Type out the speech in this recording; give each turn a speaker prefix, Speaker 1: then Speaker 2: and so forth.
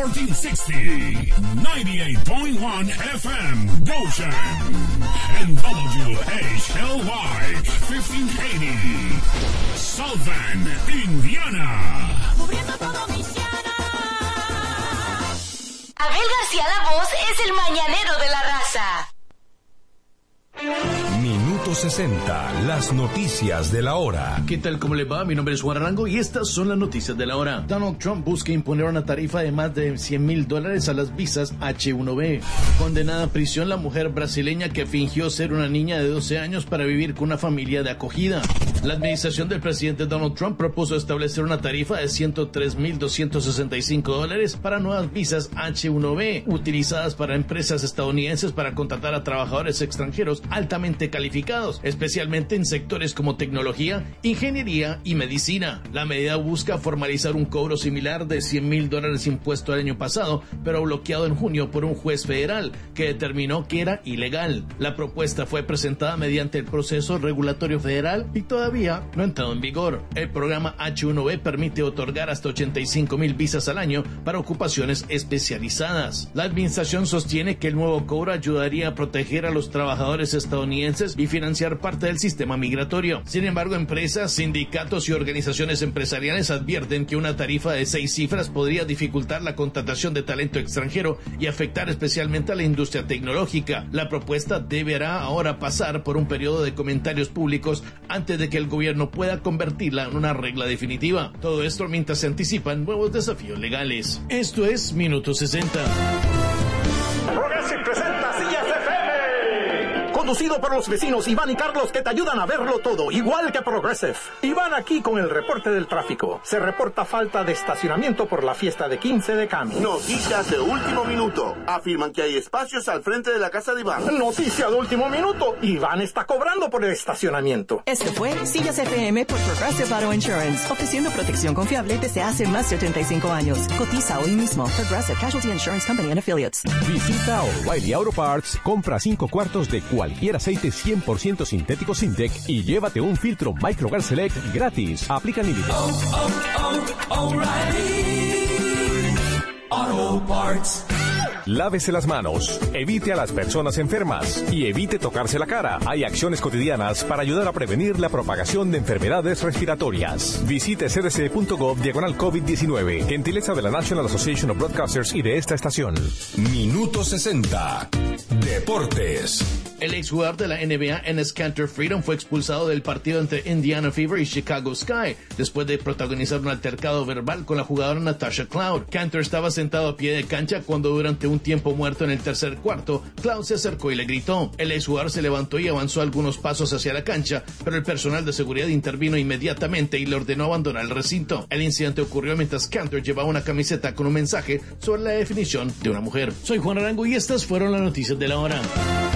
Speaker 1: 1460, 98.1 FM, Goshen, and WHLY, 1580, South Bend, Indiana.
Speaker 2: Cubriendo todo Michiana. Abel García La Voz es el mañanero de la raza.
Speaker 3: Minuto 60, las noticias de la hora.
Speaker 4: ¿Qué tal? ¿Cómo le va? Mi nombre es Juan Arango y estas son las noticias de la hora. Donald Trump busca imponer una tarifa de más de $100,000 a las visas H-1B. Condenada a prisión la mujer brasileña que fingió ser una niña de 12 años para vivir con una familia de acogida. La administración del presidente Donald Trump propuso establecer una tarifa de $103,265 para nuevas visas H-1B, utilizadas para empresas estadounidenses para contratar a trabajadores extranjeros altamente calificados, especialmente en sectores como tecnología, ingeniería y medicina. La medida busca formalizar un cobro similar de $100,000 impuesto el año pasado, pero bloqueado en junio por un juez federal que determinó que era ilegal. La propuesta fue presentada mediante el proceso regulatorio federal y todavía no ha entrado en vigor. El programa H-1B permite otorgar hasta 85,000 visas al año para ocupaciones especializadas. La administración sostiene que el nuevo cobro ayudaría a proteger a los trabajadores estadounidenses y financiar parte del sistema migratorio. Sin embargo, empresas, sindicatos y organizaciones empresariales advierten que una tarifa de 6 cifras podría dificultar la contratación de talento extranjero y afectar especialmente a la industria tecnológica. La propuesta deberá ahora pasar por un periodo de comentarios públicos antes de que el gobierno pueda convertirla en una regla definitiva. Todo esto mientras se anticipan nuevos desafíos legales. Esto es Minuto 60.
Speaker 5: Progressive presenta Sillas FM. Conducido por los vecinos Iván y Carlos, que te ayudan a verlo todo, igual que Progressive. Iván aquí con el reporte del tráfico. Se reporta falta de estacionamiento por la fiesta de 15 de Cami.
Speaker 6: Noticias de último minuto. Afirman que hay espacios al frente de la casa de Iván.
Speaker 5: Noticia de último minuto. Iván está cobrando por el estacionamiento.
Speaker 7: Este fue Sillas FM por Progressive Auto Insurance, ofreciendo protección confiable desde hace más de 35 años. Cotiza hoy mismo. Progressive Casualty Insurance Company and Affiliates.
Speaker 3: Visita O'Reilly Auto Parts, compra 5 cuartos de cualquier aceite 100% sintético Sintec y llévate un filtro Microgar Select gratis. Aplica límites.
Speaker 1: O'Reilly Auto Parts.
Speaker 3: Lávese las manos, evite a las personas enfermas y evite tocarse la cara. Hay acciones cotidianas para ayudar a prevenir la propagación de enfermedades respiratorias. Visite cdc.gov/COVID-19. Gentileza de la National Association of Broadcasters y de esta estación.
Speaker 1: Minuto 60, Deportes.
Speaker 4: El exjugador de la NBA, Enes Kanter Freedom, fue expulsado del partido entre Indiana Fever y Chicago Sky después de protagonizar un altercado verbal con la jugadora Natasha Cloud. Kanter estaba sentado a pie de cancha cuando durante un tiempo muerto en el tercer cuarto, Cloud se acercó y le gritó. El exjugador se levantó y avanzó algunos pasos hacia la cancha, pero el personal de seguridad intervino inmediatamente y le ordenó abandonar el recinto. El incidente ocurrió mientras Kanter llevaba una camiseta con un mensaje sobre la definición de una mujer. Soy Juan Arango y estas fueron las noticias de la hora.